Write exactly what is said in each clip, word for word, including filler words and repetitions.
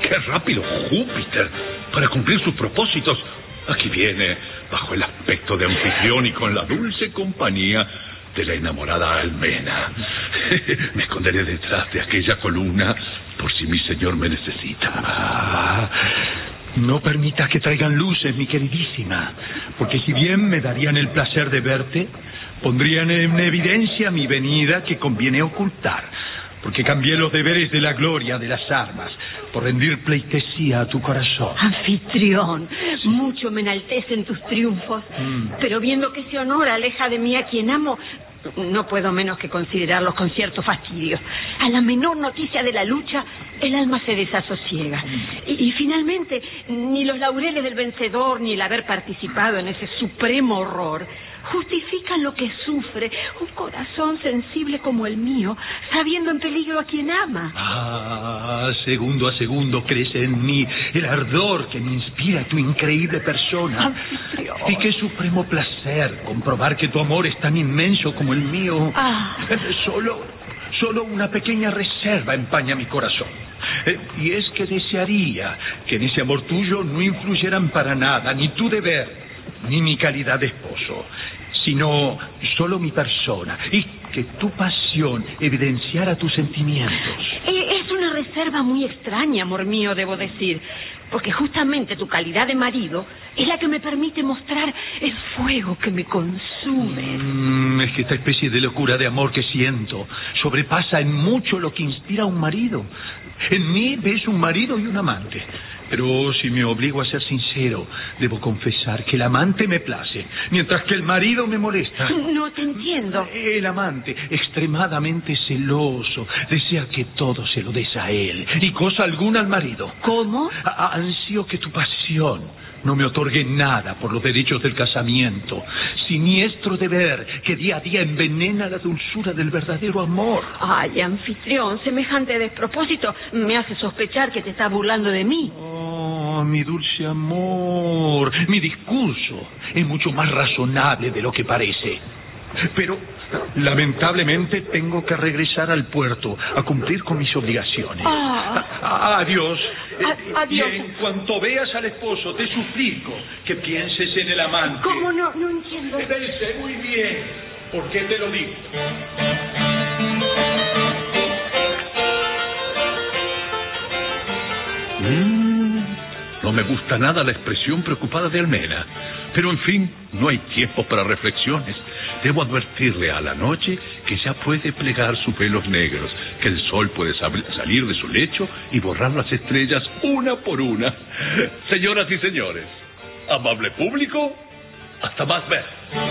¡Qué rápido Júpiter! Para cumplir sus propósitos, aquí viene, bajo el aspecto de anfitrión y con la dulce compañía de la enamorada Almena. Me esconderé detrás de aquella columna por si mi señor me necesita. Ah, no permitas que traigan luces, mi queridísima, porque si bien me darían el placer de verte, pondrían en evidencia mi venida que conviene ocultar, porque cambié los deberes de la gloria de las armas por rendir pleitesía a tu corazón. Anfitrión, sí. Mucho me enaltecen tus triunfos, mm. pero viendo que ese honor aleja de mí a quien amo, no puedo menos que considerarlos con cierto fastidio. A la menor noticia de la lucha, el alma se desasosiega. Mm. Y, y finalmente, ni los laureles del vencedor, ni el haber participado en ese supremo horror justifican lo que sufre un corazón sensible como el mío, sabiendo en peligro a quien ama. Ah, segundo a segundo crece en mí el ardor que me inspira tu increíble persona. Anfitrión. Y qué supremo placer comprobar que tu amor es tan inmenso como el mío. Ah. Solo, solo una pequeña reserva empaña mi corazón. Eh, y es que desearía que en ese amor tuyo no influyeran para nada ni tu deber, ni mi calidad de esposo, sino solo mi persona, y que tu pasión evidenciara tus sentimientos. Eh, es una reserva muy extraña, amor mío, debo decir, porque justamente tu calidad de marido es la que me permite mostrar el fuego que me consume. Mm, es que esta especie de locura de amor que siento sobrepasa en mucho lo que inspira a un marido. En mí ves un marido y un amante. Pero si me obligo a ser sincero, debo confesar que el amante me place, mientras que el marido me molesta. No te entiendo. El amante, extremadamente celoso, desea que todo se lo des a él, y cosa alguna al marido. ¿Cómo? A- ansío que tu pasión no me otorgue nada por los derechos del casamiento. Siniestro deber que día a día envenena la dulzura del verdadero amor. Ay, anfitrión, semejante despropósito me hace sospechar que te estás burlando de mí. Oh, mi dulce amor, mi discurso es mucho más razonable de lo que parece. Pero, lamentablemente, tengo que regresar al puerto a cumplir con mis obligaciones. Ah. A- adiós. A- adiós. Y en cuanto veas al esposo, te suplico que pienses en el amante. ¿Cómo no? No entiendo. Sé muy bien por qué te lo digo. Mm, no me gusta nada la expresión preocupada de Almena. Pero, en fin, no hay tiempo para reflexiones. Debo advertirle a la noche que ya puede plegar sus velos negros, que el sol puede sab- salir de su lecho y borrar las estrellas una por una. Señoras y señores, amable público, hasta más ver.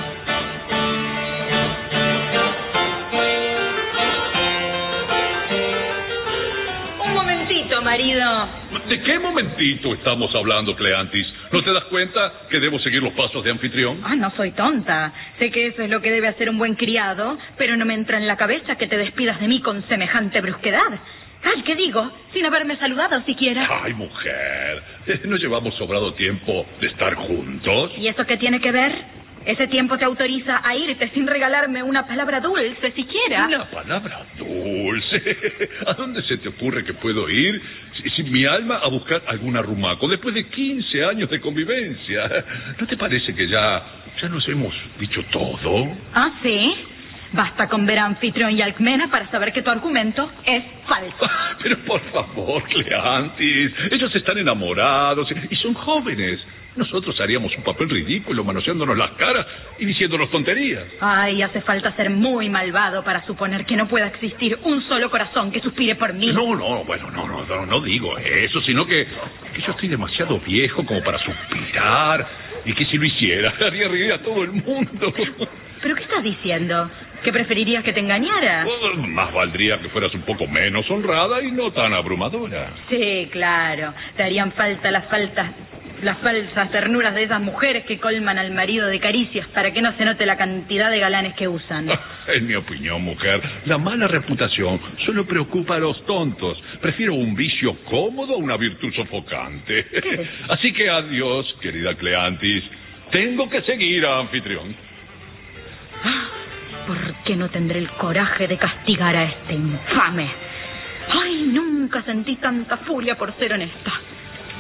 Un momentito, marido. ¿De qué momentito estamos hablando, Cleantis? ¿No te das cuenta que debo seguir los pasos de anfitrión? Ah, no soy tonta. Sé que eso es lo que debe hacer un buen criado, pero no me entra en la cabeza que te despidas de mí con semejante brusquedad. Ay, ¿qué digo? Sin haberme saludado siquiera. Ay, mujer, ¿no llevamos sobrado tiempo de estar juntos? ¿Y eso qué tiene que ver? Ese tiempo te autoriza a irte sin regalarme una palabra dulce siquiera. Una palabra dulce. ¿A dónde se te ocurre que puedo ir si- sin mi alma a buscar algún arrumaco después de quince años de convivencia? ¿No te parece que ya, ya nos hemos dicho todo? ¿Ah, sí? Basta con ver a Anfitrión y Alcmena para saber que tu argumento es falso. Pero por favor, Cleantis, ellos están enamorados y son jóvenes. Nosotros haríamos un papel ridículo manoseándonos las caras y diciéndonos tonterías. Ay, hace falta ser muy malvado para suponer que no pueda existir un solo corazón que suspire por mí. No, no, bueno, no, no, no, no digo eso, sino que, que yo estoy demasiado viejo como para suspirar y que si lo hiciera haría reír a todo el mundo. ¿Pero qué estás diciendo? ¿Que preferirías que te engañara? Oh, más valdría que fueras un poco menos honrada y no tan abrumadora. Sí, claro. Te harían falta las faltas, las falsas ternuras de esas mujeres que colman al marido de caricias para que no se note la cantidad de galanes que usan. En mi opinión, mujer, la mala reputación solo preocupa a los tontos. Prefiero un vicio cómodo a una virtud sofocante. Así que adiós, querida Cleantis. Tengo que seguir a Anfitrión. ¿Por qué no tendré el coraje de castigar a este infame? Ay, nunca sentí tanta furia por ser honesta.